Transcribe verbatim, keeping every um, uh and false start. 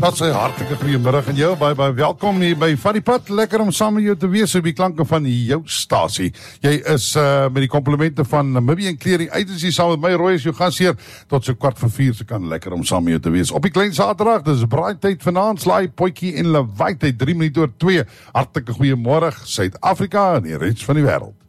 Dat sê hartelike goeiemiddag en jou, baie baie welkom hier by Van die Pad. Lekker om saam met jou te wees op die klanke van jou stasie. Jy is uh, met die komplimente van Namibian Clearing Agency saam met my, Roy, as jou gasheer, tot so kwart vir vier, so kan lekker om saam met jou te wees. Op die klein Saterdag, dis braaityd vanaand, slaai, potjie en lawaai tyd, drie minuut oor twee. Hartelike goeiemôre, Suid-Afrika en die rest van die wêreld.